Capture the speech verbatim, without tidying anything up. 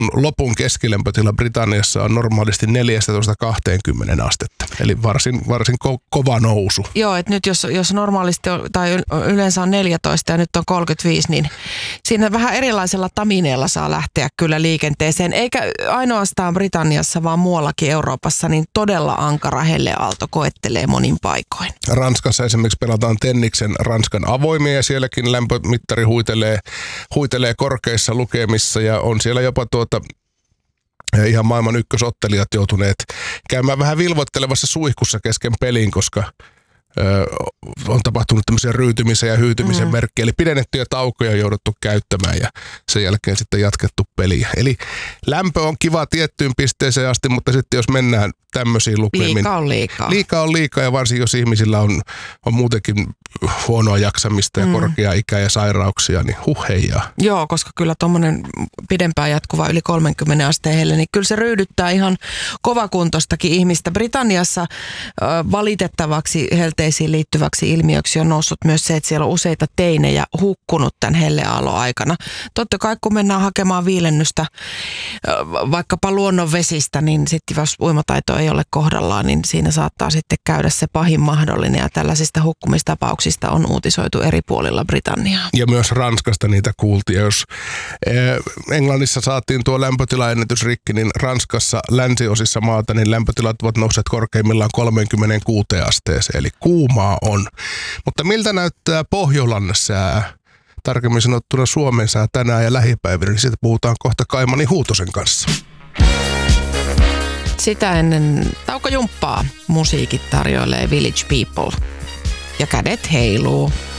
lopun keskilämpötila Britanniassa on normaalisti neljätoista kaksikymmentä astetta. Eli varsin, varsin ko- kova nousu. Joo, että nyt jos, jos normaalisti on, tai yleensä on neljätoista ja nyt on kolmekymmentäviisi, niin siinä vähän erilaisella tamineella saa lähteä kyllä liikenteeseen. Eikä ainoastaan Britanniassa, vaan muuallakin Euroopassa, niin todella ankara helleaalto koettelee monin paikoin. Ranskassa esimerkiksi pelataan tenniksen Ranskan avoimia ja sielläkin lämpömittari huitelee, huitelee korkeissa lukemissa ja on siellä jopa tuota ihan maailman ykkösottelijat joutuneet käymään vähän vilvoittelevassa suihkussa kesken pelin, koska ö, on tapahtunut tämmöisiä ryytymisen ja hyytymisen mm. merkkejä. Eli pidennettyjä taukoja on jouduttu käyttämään ja sen jälkeen sitten jatkettu peliä. Eli lämpö on kiva tiettyyn pisteeseen asti, mutta sitten jos mennään tämmöisiin lukemiin. Liikaa on liikaa. Liikaa on liikaa ja varsinkin jos ihmisillä on, on muutenkin huonoa jaksamista ja mm. korkea ikä ja sairauksia, niin huh heijaa. Joo, koska kyllä tuommoinen pidempään jatkuva yli kolmekymmentä asteen helle, niin kyllä se ryydyttää ihan kovakuntoistakin ihmistä. Britanniassa ö, valitettavaksi helteisiin liittyväksi ilmiöksi on noussut myös se, että siellä on useita teinejä hukkunut tämän helleaallon aikana. Totta kai kun mennään hakemaan viilennystä ö, vaikkapa luonnonvesistä, niin sitten jos uimataito ei ole kohdallaan, niin siinä saattaa sitten käydä se pahin mahdollinen ja tällaisista hukkumistapauksista on uutisoitu eri puolilla Britanniaa. Ja myös Ranskasta niitä kuultiin. Jos Englannissa saatiin tuo lämpötilaennätys rikki, niin Ranskassa länsiosissa maata niin lämpötilat ovat nousseet korkeimmillaan kolmekymmentäkuusi asteeseen, eli kuumaa on. Mutta miltä näyttää Pohjolan sää? Tarkemmin sanottuna Suomen sää tänään ja lähipäivinä, niin siitä puhutaan kohta Kaimani Huutosen kanssa. Sitä ennen taukojumppaa musiikit tarjoilee Village People ja kädet heiluu.